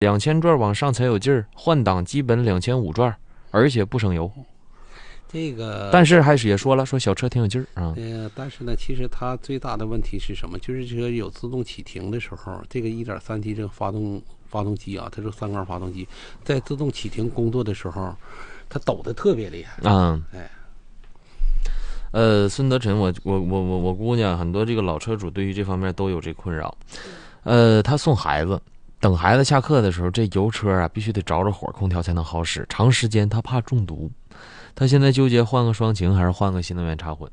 2000转往上才有劲儿，换挡基本2500转，而且不省油。 这个， 但是还是也说了，说小车挺有劲儿啊。 但是呢，其实它最大的问题是什么？就是这个有自动启停的时候，这个 1.3T 这个发动机啊，它是3缸发动机，在自动启停工作的时候，它抖得特别厉害。 孙德臣，我估计很多这个老车主对于这方面都有这困扰。他送孩子，等孩子下课的时候，这油车啊必须得着着火，空调才能好使，长时间他怕中毒。他现在纠结换个双擎还是换个新能源插混。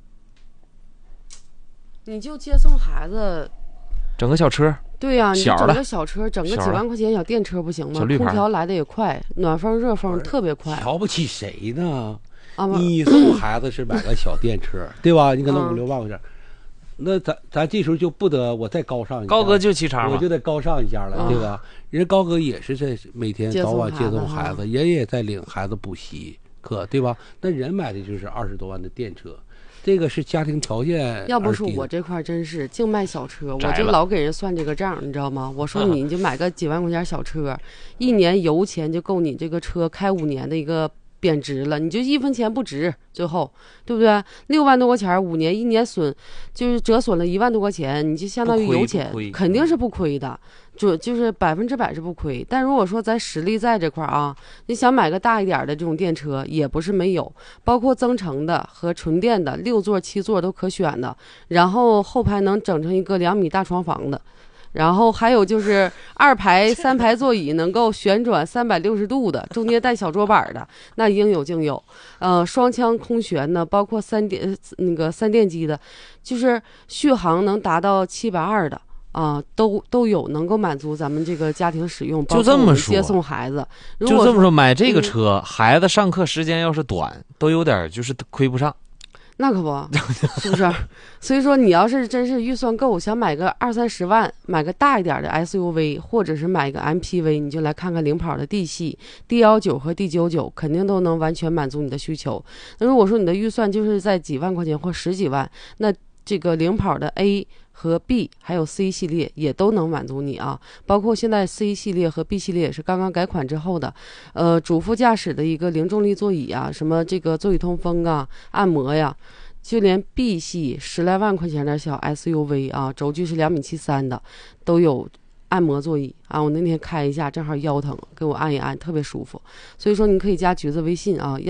你就接送孩子， 整个小车。 对呀，你整个小车，整个几万块钱小电车不行吗？空调来的也快，暖风热风特别快。 瞧不起谁呢？你送孩子是买个小电车，对吧？你可能5、6万块钱，那咱这时候就不得我再高尚一下， 高哥就7叉， 我就得高尚一下了，对吧？人高哥也是在每天早晚接送孩子，人也在领孩子补习课，对吧？那人买的就是20多万的电车。这个是家庭条件， 要不是我这块真是净卖小车，我就老给人算这个账，你知道吗？我说你就买个几万块钱小车，一年油钱就够你这个车开5年的一个贬值了，你就1分钱不值，最后对不对？6万多块钱，5年，1年损就是折损了1万多块钱，你就相当于油钱，肯定是不亏的，就是100%是不亏。但如果说咱实力在这块啊，你想买个大一点的这种电车也不是没有，包括增程的和纯电的6座7座都可选的，然后后排能整成一个2米大床房的。然后还有就是2排3排座椅能够旋转360度的，中间带小桌板的，那应有尽有。双腔空悬呢，包括三电机的，就是续航能达到720的啊，都有能够满足咱们这个家庭使用。 就这么说， 接送孩子， 就这么说，买这个车，孩子上课时间要是短，都有点就是亏不上。 那可不是不是？所以说你要是真是预算够，想买个20-30万，买个大一点的 SUV， 或者是买个 MPV， 你就来看看领跑的 D 系 D19和 D99， 肯定都能完全满足你的需求。那如果说你的预算就是在几万块钱或10几万，那这个领跑的 A和 B 还有 C 系列也都能满足你啊，包括现在 C 系列和 B 系列也是刚刚改款之后的，主副驾驶的一个零重力座椅啊，什么这个座椅通风啊、按摩呀，就连 B 系10来万块钱的小 SUV 啊，轴距是2.73米的，都有按摩座椅啊。我那天开一下，正好腰疼，给我按一按，特别舒服。所以说你可以加橘子微信啊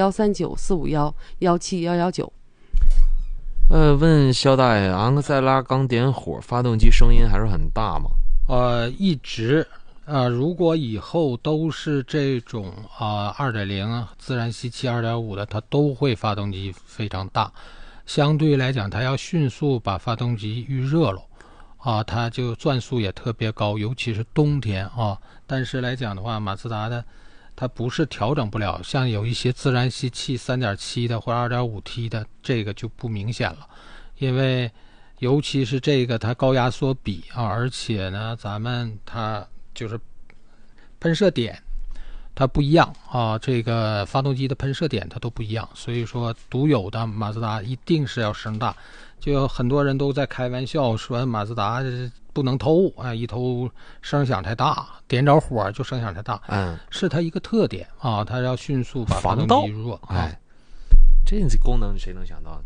，13945117119。 问肖大爷，昂克赛拉刚点火，发动机声音还是很大吗？ 一直如果以后都是这种2.0自然吸气2.5的，它都会发动机非常大，相对来讲它要迅速把发动机预热了它就转速也特别高，尤其是冬天但是来讲的话，马自达的它不是调整不了，像有一些自然吸气3.7的或者 2.5T 的，这个就不明显了，因为尤其是这个它高压缩比而且呢咱们它就是喷射点它不一样这个发动机的喷射点它都不一样，所以说独有的马自达一定是要声大。就有很多人都在开玩笑说马自达不能偷一偷声响太大，点着火就声响太大，是它一个特点它要迅速把发动机热。 这功能谁能想到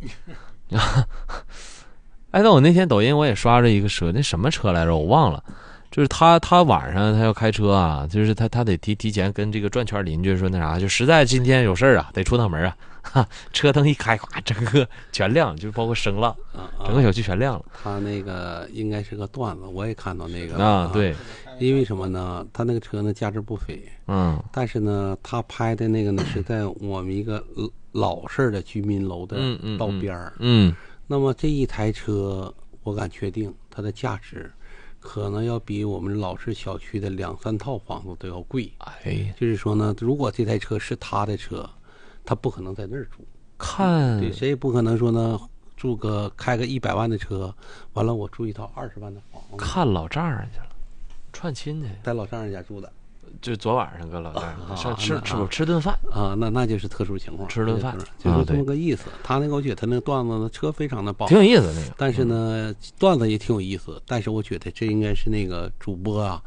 那我那天抖音我也刷着一个车，那什么车来着我忘了，就是他晚上他要开车啊，就是他得提前跟这个转圈邻居说那啥，就实在今天有事啊得出趟门车灯一开，整个全亮，就是包括声浪，整个小区全亮了。 他那个应该是个段子，我也看到那个对， 因为什么呢？他那个车呢价值不菲，但是呢他拍的那个呢是在我们一个老式的居民楼的道边儿，那么这一台车我敢确定它的价值可能要比我们老式小区的2-3套房子都要贵。就是说呢，如果这台车是他的车，他不可能在那儿住。对，谁也不可能说呢，开个100万的车，完了我住一套20万的房子。 看老丈人去了，串亲戚， 在老丈人家住的。 就昨晚上跟老丈人上吃顿饭那就是特殊情况， 吃顿饭就是这么个意思。他那个我觉得他那个段子呢车非常的棒， 挺有意思那个， 但是呢段子也挺有意思，但是我觉得这应该是那个主播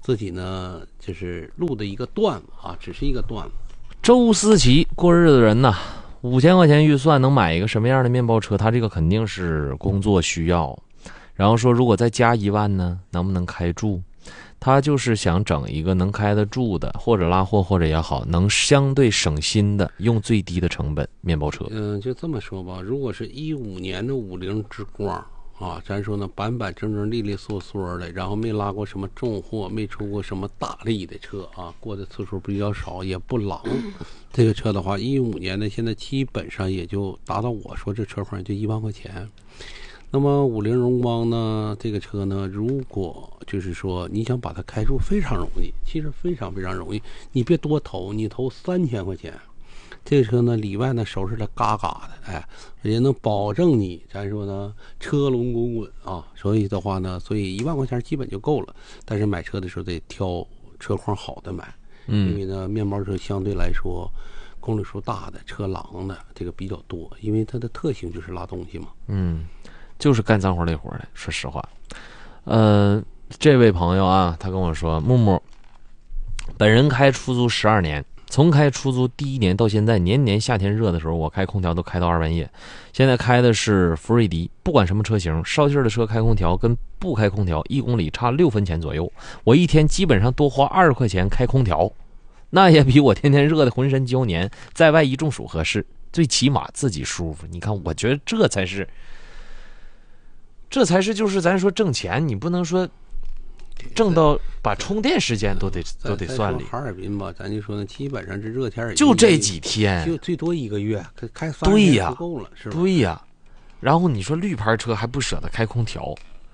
自己呢就是录的一个段子啊，只是一个段子。 周思齐，过日子的人呐，5000块钱预算能买一个什么样的面包车？他这个肯定是工作需要。然后说，如果再加1万呢，能不能开住？他就是想整一个能开得住的，或者拉货或者也好，能相对省心的，用最低的成本面包车。 就这么说吧，如果是15年的50之光啊，咱说呢，板板正正、利利索索的，然后没拉过什么重货，没出过什么大力的车啊，过的次数比较少，也不狼。这个车的话，15年的现在基本上也就达到我说这车况就1万块钱。那么50荣光呢，这个车呢，如果就是说你想把它开住，非常容易，其实非常非常容易。你别多投，你投3000块钱，这个车呢里外呢收拾的嘎嘎的，哎，也能保证你，咱说呢车龙滚滚啊。所以的话呢，所以1万块钱基本就够了。但是买车的时候得挑车况好的买，因为呢面包车相对来说公里数大的、车狼的这个比较多，因为它的特性就是拉东西嘛。 就是干脏活累活的，说实话。这位朋友啊，他跟我说，木木，本人开出租12年，从开出租第1年到现在，年年夏天热的时候，我开空调都开到2半夜。现在开的是福瑞迪，不管什么车型，烧气的车开空调跟不开空调1公里差6分钱左右。我一天基本上多花20块钱开空调，那也比我天天热的浑身焦黏，在外一中暑合适。最起码自己舒服。你看，我觉得这才是就是咱说挣钱，你不能说挣到把充电时间都得算里。 哈尔滨吧，咱就说呢，基本上这热天就这几天， 就最多1个月，开3年就够了，是吧？ 对呀。然后你说绿牌车还不舍得开空调，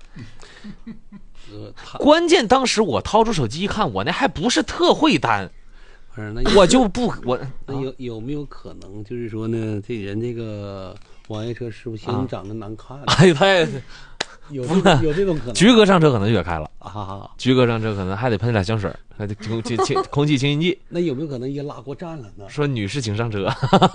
关键当时我掏出手机一看，我那还不是特惠单，我就不那有没有可能就是说呢，这人这个网约车师傅嫌你长得难看？ 哎，太有这种可能。 菊哥上车可能就开了啊， 菊哥上车可能还得喷俩香水，还得空气清新剂。 那有没有可能也拉过站了呢？ 说女士请上车，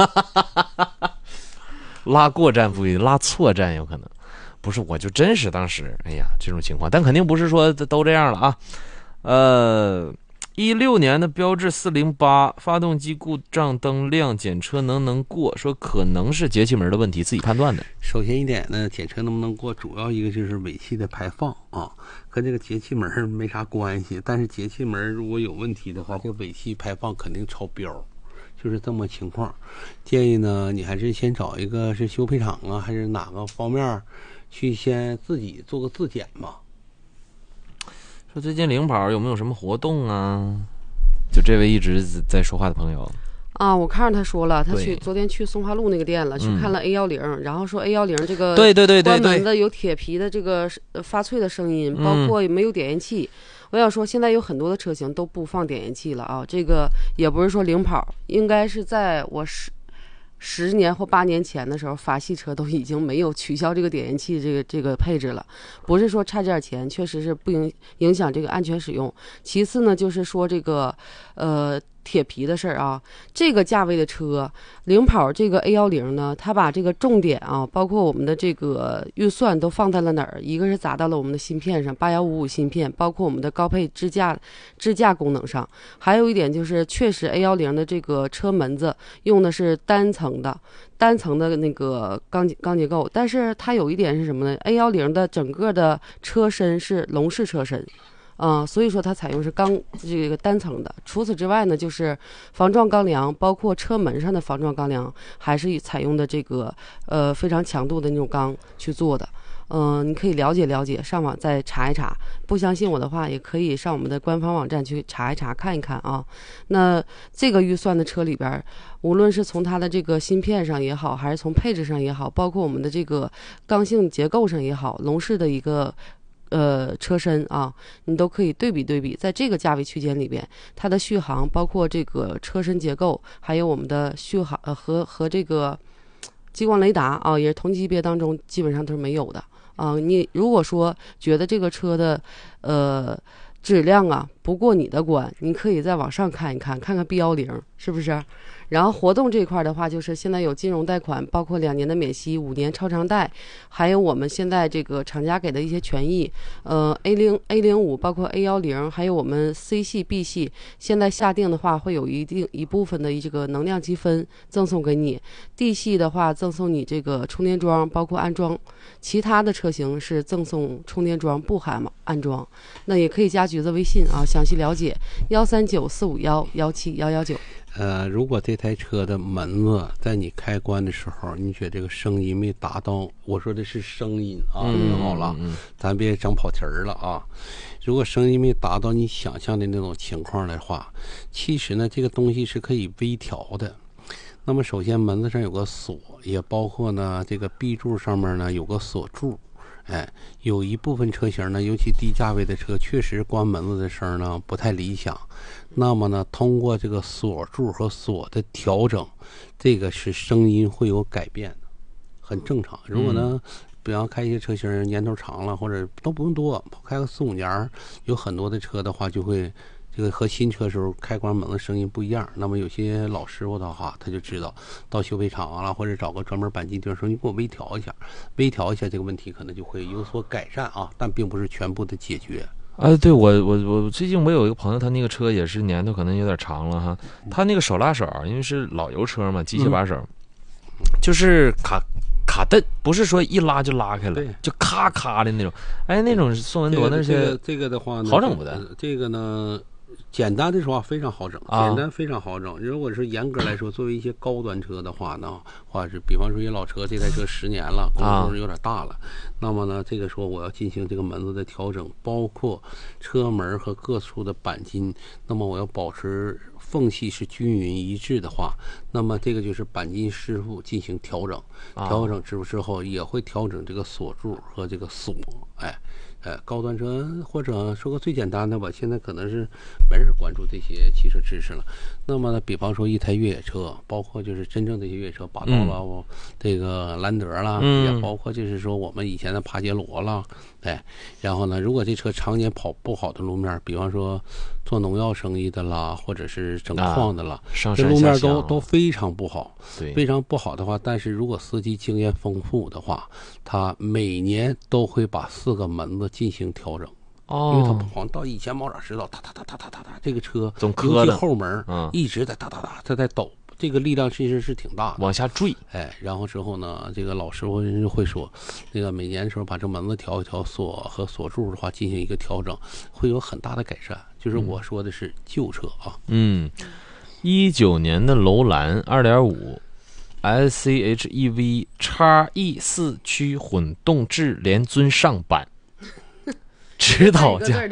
拉过站不一定，拉错站有可能。不是，我就真是当时，哎呀，这种情况，但肯定不是说都这样了啊。16年的标致408，发动机故障灯亮，检车能过，说可能是节气门的问题，自己判断的。 首先一点呢，检车能不能过，主要一个就是尾气的排放啊，跟这个节气门没啥关系。但是节气门如果有问题的话，这个尾气排放肯定超标，就是这么情况。建议呢，你还是先找一个是修配厂啊，还是哪个方面去先自己做个自检吧。 说最近领跑有没有什么活动啊？就这位一直在说话的朋友啊，我看着他说了，他昨天去松花路那个店了，去看了 A10，然后说 A10这个对关门的有铁皮的这个发脆的声音，包括没有点烟器。我想说，现在有很多的车型都不放点烟器了啊，这个也不是说领跑，应该是在我10年或8年前的时候，法系车都已经没有取消这个点烟器这个配置了。不是说差这点钱，确实是不影响这个安全使用。其次呢，就是说这个铁皮的事儿啊，这个价位的车，领跑这个 A10呢，它把这个重点啊，包括我们的这个预算都放在了哪儿？一个是砸到了我们的芯片上，8155芯片，包括我们的高配支架功能上。还有一点就是，确实 A10的这个车门子用的是单层的那个钢结构，但是它有一点是什么呢 ？A10的整个的车身是笼式车身。所以说它采用是这个单层的。除此之外呢，就是防撞钢梁，包括车门上的防撞钢梁，还是采用的这个非常强度的那种钢去做的。你可以了解了解，上网再查一查。不相信我的话，也可以上我们的官方网站去查一查，看一看啊。那这个预算的车里边，无论是从它的这个芯片上也好，还是从配置上也好，包括我们的这个刚性结构上也好，笼式的一个车身啊，你都可以对比，在这个价位区间里边，它的续航，包括这个车身结构，还有我们的续航和这个激光雷达啊，也是同级别当中基本上都是没有的啊。你如果说觉得这个车的质量啊， 不过你的关，你可以再往上看一看，看看 B10是不是？然后活动这块的话，就是现在有金融贷款，包括2年的免息、5年超长贷，还有我们现在这个厂家给的一些权益，A05包括 A10，还有我们 C 系、B 系，现在下定的话会有一部分的这个能量积分赠送给你 ，D 系的话赠送你这个充电桩，包括安装，其他的车型是赠送充电桩不含安装。那也可以加橘子微信啊，详细了解13945117119。 如果这台车的门子在你开关的时候，你觉得这个声音没达到，我说的是声音啊，好了，咱别整跑题儿了啊。如果声音没达到你想象的那种情况的话，其实呢，这个东西是可以微调的。那么首先门子上有个锁，也包括呢这个 B 柱上面呢有个锁柱。有一部分车型呢，尤其低价位的车，确实关门子的声呢不太理想。那么呢，通过这个锁柱和锁的调整，这个是声音会有改变的，很正常。如果呢，比方开一些车型年头长了，或者都不用多，开个4-5年，有很多的车的话，就会这个和新车时候开关门的声音不一样。那么有些老师傅的话，他就知道到修配厂了，或者找个专门钣金店说，你给我微调一下这个问题，可能就会有所改善啊，但并不是全部的解决。 对，我最近我有一个朋友，他那个车也是年头可能有点长了哈，他那个手拉手，因为是老油车嘛，机械把手，就是卡蹬，不是说一拉就拉开了，就咔咔的那种。那种宋文铎那些这个的话呢， 好整不的？ 这个呢，简单的说非常好整，简单非常好整。如果是严格来说，作为一些高端车的话呢，或者是比方说一些老车，这台车10年了，公路有点大了，那么呢，这个说我要进行这个门子的调整，包括车门和各处的钣金，那么我要保持缝隙是均匀一致的话，那么这个就是钣金师傅进行调整，调整之后也会调整这个锁柱和这个锁，高端车或者说个最简单的吧，现在可能是没人关注这些汽车知识了。那么呢，比方说一台越野车，包括就是真正的一些越野车，霸道了，这个兰德啦，也包括就是说我们以前的帕杰罗啦，然后呢，如果这车常年跑不好的路面，比方说做农药生意的啦，或者是整矿的啦，这路面都非常不好，非常不好的话，但是如果司机经验丰富的话，他每年都会把4个门子进行调整。因为他不好到以前毛爪石头，哒，这个车尤其后门一直在哒，它在抖，这个力量其实是挺大的， 往下坠。 然后之后呢，这个老师傅会说，那个每年的时候把这门子调一调，锁和锁柱的话进行一个调整，会有很大的改善。就是我说的是旧车啊。 19年的楼兰2.5 SCHEV XE 4驱混动智联尊上版。指导价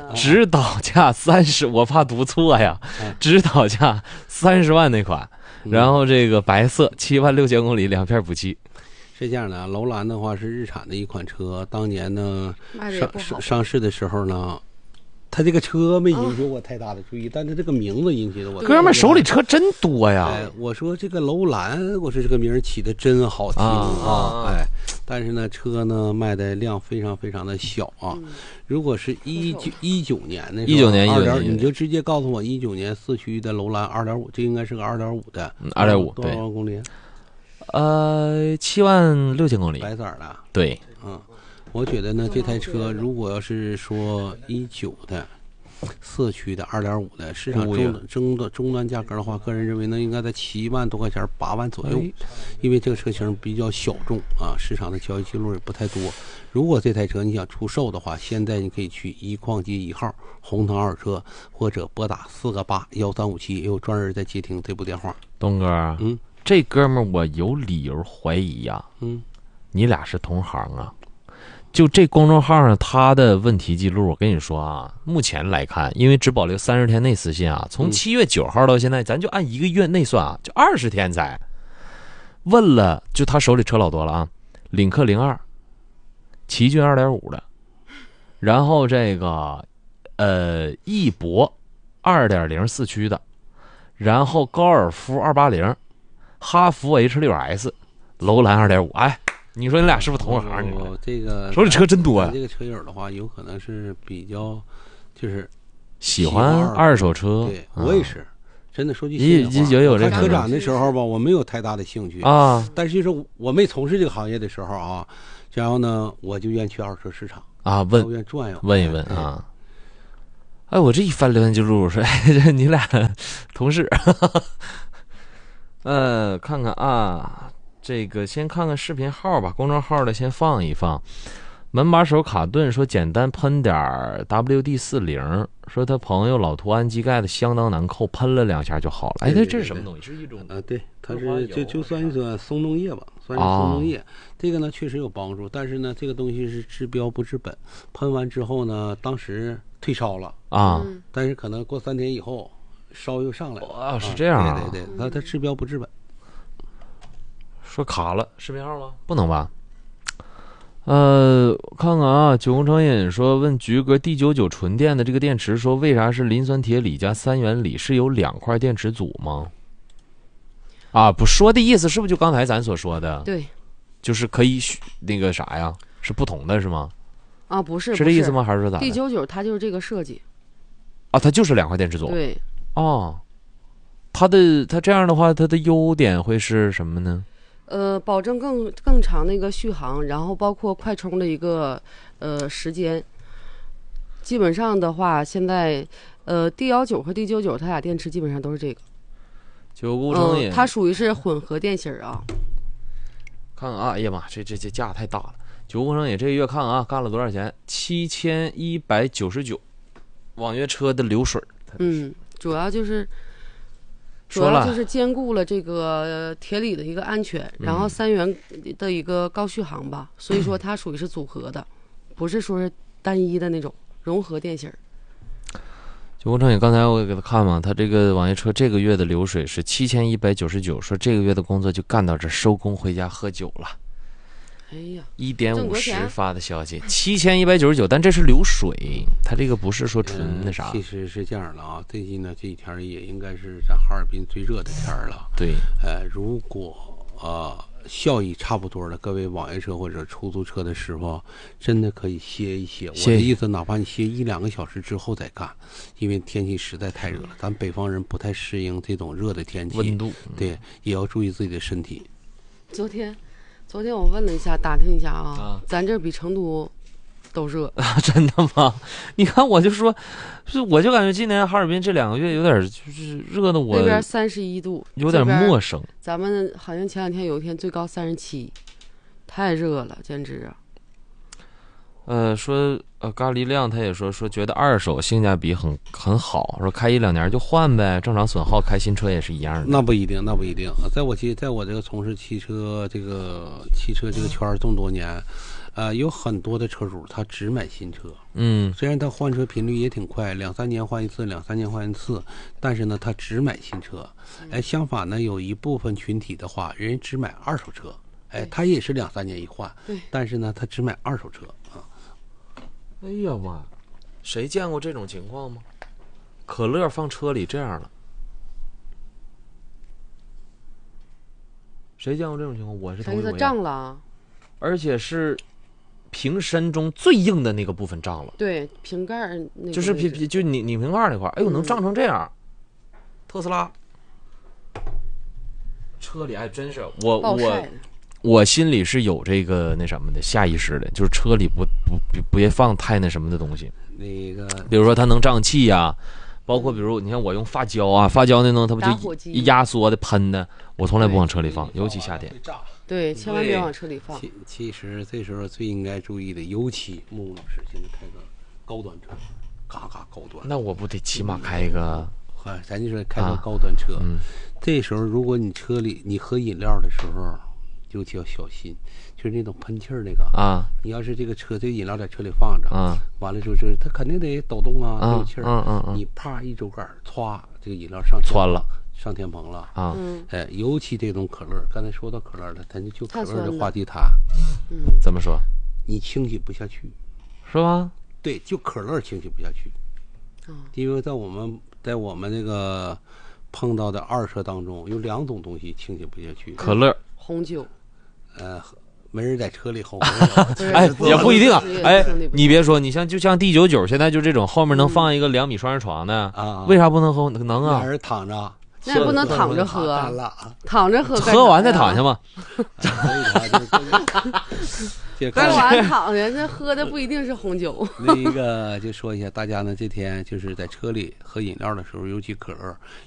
30，我怕读错呀。指导价30万那款，然后这个白色76000公里，2片补漆。 是这样的，楼兰的话是日产的一款车，当年呢上市的时候呢，他这个车没引起我太大的注意，但是这个名字引起了我。 哥们手里车真多呀！ 我说这个楼兰，我说这个名起的真好听啊！但是呢，车呢卖的量非常非常的小啊。如果是19年的时候，19年，你就直接告诉我19年4驱的楼兰2.5，这应该是个2.5的 ，2.5， 多少万公里 ？76000公里， 白色的。 对， 我觉得呢，这台车如果要是说19的4驱的2.5的，市场终端价格的话，个人认为呢，应该在7万多块钱，8万左右，因为这个车型比较小众啊，市场的交易记录也不太多。如果这台车你想出售的话，现在你可以去一矿街1号红藤二车，或者拨打4881357，也有专人在接听这部电话。 东哥，这哥们儿我有理由怀疑呀，你俩是同行啊。就这公众号上他的问题记录，我跟你说啊，目前来看，因为只保留30天内私信啊，从7月9号到现在，咱就按1个月内算啊，就20天才问了，就他手里车老多了啊，领克02、奇骏2.5的，然后这个翼博2.0 4驱的，然后高尔夫280、哈弗 H6S、楼兰2.5，你说你俩是不是同行？ 这个手里车真多呀。 这个车友的话，有可能是比较，就是喜欢二手车。 对，我也是。真的说句心里话， 有这看车展的时候吧，我没有太大的兴趣啊。 但是就是我没从事这个行业的时候啊，然后呢，我就愿去二手车市场啊， 愿转悠， 问一问啊。哎，我这一翻聊天记录说，你俩同事。看看啊，这个先看看视频号吧，公众号的先放一放。门把手卡顿说简单喷点 WD-40，说他朋友老涂氨基钙的相当难扣，喷了2下就好了。哎，这是什么东西？是一种对，它是就算一种松动液吧，算是松动液。这个呢确实有帮助，但是呢这个东西是治标不治本。喷完之后呢，当时退烧了啊， 但是可能过3天以后烧又上来了。 是这样啊？ 对，它治标不治本。 说卡了，视频号吗？不能吧？看看啊，九宫成瘾说问菊哥 D99 纯电的这个电池，说为啥是磷酸铁锂加3元锂？是有2块电池组吗？啊，不说的意思是不是就刚才咱所说的？ 对， 就是可以那个啥呀？是不同的是吗？ 啊，不是， 是这意思吗？还是说咋的 ？D99 它就是这个设计。 啊，它就是2块电池组。 对。 哦，它这样的话，它的优点会是什么呢？ 保证更长的一个续航，然后包括快充的一个时间。基本上的话，现在D19和D99它俩电池基本上都是这个。 九宫成瘾， 它属于是混合电芯啊。 看看啊，哎呀妈，这价太大了。九宫成瘾这个月看啊，干了多少钱？7199，网约车的流水。 主要就是兼顾了这个铁锂的一个安全，然后3元的一个高续航吧，所以说它属于是组合的，不是说是单一的那种融合电芯。 九宫成瘾，刚才我给他看嘛，他这个网约车这个月的流水是7199，说这个月的工作就干到这，收工回家喝酒了。 哎呀 ，1点50发的消息，7199，但这是流水，它这个不是说纯那啥。 其实是这样的啊，最近呢这几天也应该是咱哈尔滨最热的天了。 对， 如果效益差不多的各位网约车或者出租车的师傅，真的可以歇一歇。我的意思，哪怕你歇1-2个小时之后再干，因为天气实在太热了，咱北方人不太适应这种热的天气， 温度。 对，也要注意自己的身体。 昨天我问了一下，打听一下啊，咱这比成都都热。 真的吗？你看，我就感觉今年哈尔滨这2个月有点就是热的，我那边31度， 有点陌生。 咱们好像前2天有一天最高37，太热了，简直啊！ 说咖喱亮他也说觉得二手性价比很好，说开1-2年就换呗，正常损耗开新车也是一样的。 那不一定。在我这个从事汽车这个圈这么多年，有很多的车主他只买新车。虽然他换车频率也挺快，2-3年换一次，但是呢他只买新车。相反呢，有一部分群体的话，人只买二手车。他也是2-3年一换，但是呢他只买二手车啊。 哎呀妈，谁见过这种情况吗？可乐放车里这样了，谁见过这种情况？我是头一回。 它胀了， 而且是瓶身中最硬的那个部分胀了。 对，瓶盖那个就是就拧瓶盖那块，哎呦，能胀成这样！特斯拉车里还真是我心里是有这个那什么的下意识的，就是车里不别放太那什么的东西。 那个， 比如说它能胀气呀，包括比如你看我用发胶啊，发胶那东西它不就压缩的喷的，我从来不往车里放，尤其夏天。 对，千万别往车里放。 其实这时候最应该注意的，尤其木老师现在开个高端车，嘎高端。 那我不得起码开一个？ 咱就说开个高端车，这时候如果你车里你喝饮料的时候，尤其要小心，就是那种喷气儿那个啊。你要是这个饮料在车里放着完了之后它肯定得抖动啊，有气儿。你啪一周杆，歘，这个饮料上天棚了啊！尤其这种可乐，刚才说到可乐了，咱就可乐的话题谈。 怎么说？ 你清洗不下去， 是吧？ 对，就可乐清洗不下去。因为在我们那个碰到的二车当中，有2种东西清洗不下去： 可乐、 红酒。 没人在车里后悔。哎，也不一定啊。哎，你别说，你就像 D99，现在就这种后面能放一个2米双人床的啊，为啥不能喝？能啊， 人躺着。 那也不能躺着喝，躺着喝， 喝完再躺下嘛。 喝完躺下，这喝的不一定是红酒。 另一个就说一下，大家呢这天就是在车里喝饮料的时候，尤其可乐，